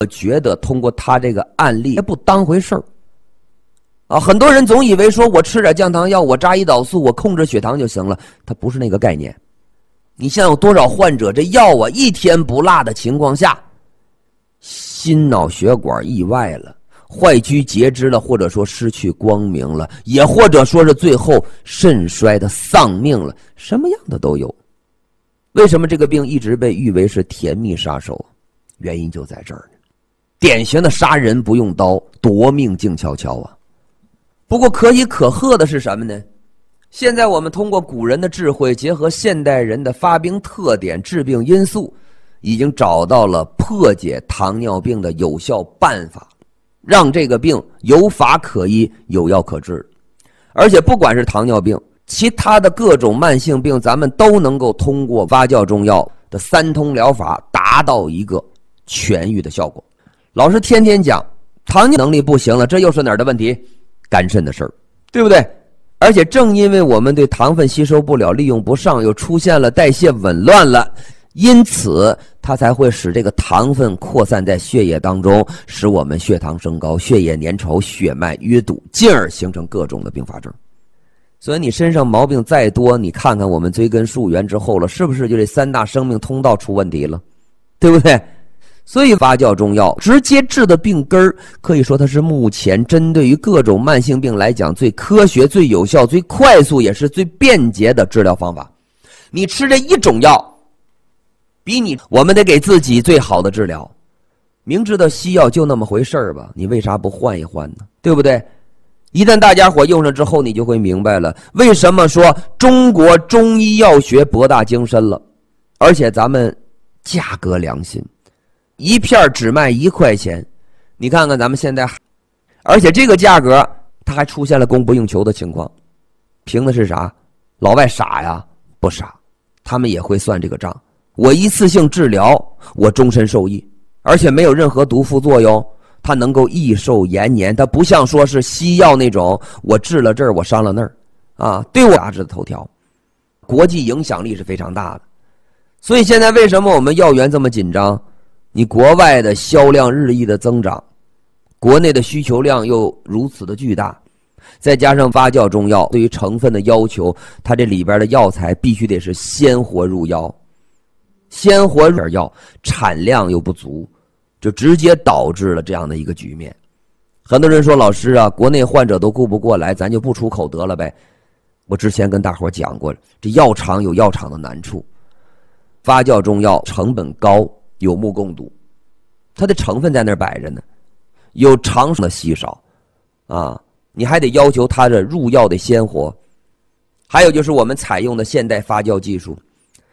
我觉得通过他这个案例也不当回事儿啊。很多人总以为说我吃点降糖药，我扎胰岛素，我控制血糖就行了，它不是那个概念。你像有多少患者这药啊一天不落的情况下，心脑血管意外了，坏疽截肢了，或者说失去光明了，也或者说是最后肾衰的丧命了，什么样的都有。为什么这个病一直被誉为是甜蜜杀手？原因就在这儿呢。典型的杀人不用刀，夺命静悄悄啊。不过可喜可贺的是什么呢？现在我们通过古人的智慧，结合现代人的发病特点、致病因素，已经找到了破解糖尿病的有效办法，让这个病有法可医，有药可治。而且不管是糖尿病，其他的各种慢性病，咱们都能够通过发酵中药的三通疗法达到一个痊愈的效果。老师天天讲糖尿能力不行了，这又是哪儿的问题？肝肾的事儿，对不对？而且正因为我们对糖分吸收不了，利用不上，又出现了代谢紊乱了，因此它才会使这个糖分扩散在血液当中，使我们血糖升高，血液粘稠，血脉淤堵，进而形成各种的并发症。所以你身上毛病再多，你看看我们追根溯源之后了，是不是就这三大生命通道出问题了，对不对？所以发酵中药直接治的病根儿，可以说它是目前针对于各种慢性病来讲最科学、最有效、最快速，也是最便捷的治疗方法。你吃这一种药，比我们得给自己最好的治疗。明知道西药就那么回事儿吧，你为啥不换一换呢？对不对？一旦大家伙用上之后，你就会明白了，为什么说中国中医药学博大精深了，而且咱们价格良心，一片只卖1块钱。你看看咱们现在，而且这个价格它还出现了供不应求的情况，凭的是啥？老外傻呀？不傻，他们也会算这个账。我一次性治疗，我终身受益，而且没有任何毒副作用，它能够益寿延年。它不像说是西药那种，我治了这儿我伤了那儿啊，对我杂志的头条，国际影响力是非常大的。所以现在为什么我们药源这么紧张？你国外的销量日益的增长，国内的需求量又如此的巨大，再加上发酵中药对于成分的要求，它这里边的药材必须得是鲜活入药，鲜活入药产量又不足，就直接导致了这样的一个局面。很多人说老师啊，国内患者都顾不过来，咱就不出口得了呗。我之前跟大伙讲过，这药厂有药厂的难处，发酵中药成本高，有目共睹，它的成分在那儿摆着呢，有长的稀少啊，你还得要求它的入药的鲜活。还有就是我们采用的现代发酵技术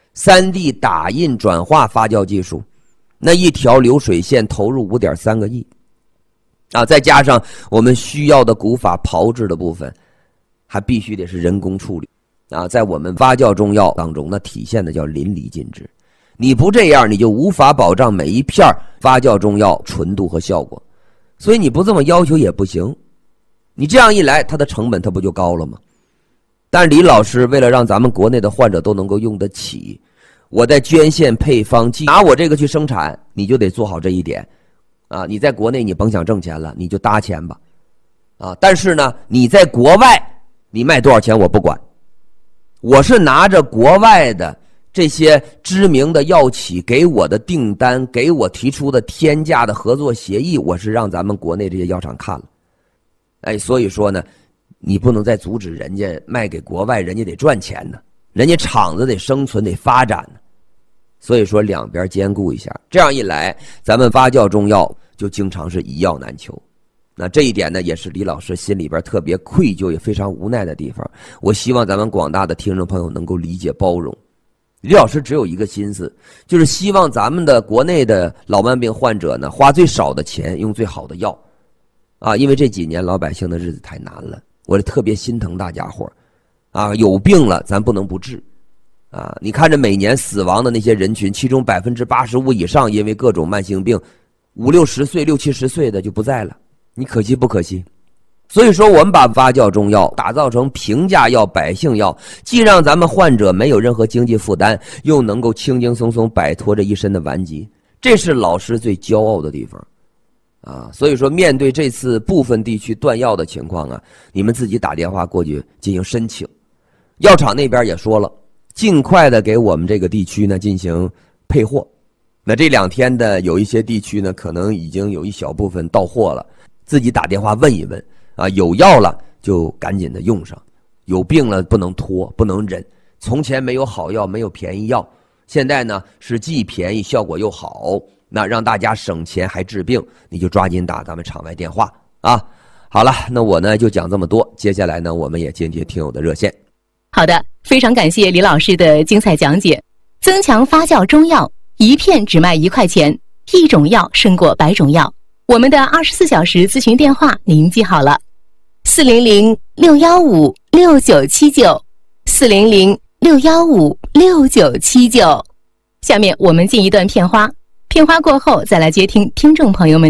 ，3D 打印转化发酵技术，那一条流水线投入5.3个亿啊，再加上我们需要的古法炮制的部分，还必须得是人工处理啊，在我们发酵中药当中，那体现的叫淋漓尽致。你不这样，你就无法保障每一片发酵中药纯度和效果，所以你不这么要求也不行。你这样一来，它的成本它不就高了吗？但是李老师为了让咱们国内的患者都能够用得起，我在捐献配方拿我这个去生产，你就得做好这一点啊！你在国内你甭想挣钱了，你就搭钱吧啊！但是呢，你在国外你卖多少钱我不管，我是拿着国外的这些知名的药企给我的订单，给我提出的天价的合作协议，我是让咱们国内这些药厂看了。所以说呢，你不能再阻止人家卖给国外，人家得赚钱呢，人家厂子得生存得发展呢。所以说两边兼顾一下，这样一来，咱们发酵中药就经常是一药难求。那这一点呢，也是李老师心里边特别愧疚也非常无奈的地方。我希望咱们广大的听众朋友能够理解包容。李老师只有一个心思，就是希望咱们的国内的老慢病患者呢，花最少的钱用最好的药啊，因为这几年老百姓的日子太难了，我特别心疼大家伙啊，有病了咱不能不治啊！你看着每年死亡的那些人群，其中85%以上因为各种慢性病，50、60岁、60、70岁的就不在了，你可惜不可惜？所以说我们把发酵中药打造成平价药、百姓药，既让咱们患者没有任何经济负担，又能够轻轻松松摆脱这一身的顽疾，这是老师最骄傲的地方所以说面对这次部分地区断药的情况啊，你们自己打电话过去进行申请。药厂那边也说了，尽快的给我们这个地区呢进行配货。那这2天的有一些地区呢，可能已经有一小部分到货了，自己打电话问一问有药了就赶紧的用上，有病了不能拖，不能忍。从前没有好药，没有便宜药，现在呢是既便宜效果又好，那让大家省钱还治病，你就抓紧打咱们场外电话啊！好了，那我呢就讲这么多，接下来呢我们也接听友的热线。 好的，非常感谢李老师的精彩讲解。增强发酵中药，一片只卖1块钱，一种药胜过100种药。我们的24小时咨询电话您记好了，400-615-6979 400-615-6979。下面我们进一段片花，片花过后再来接听听众朋友们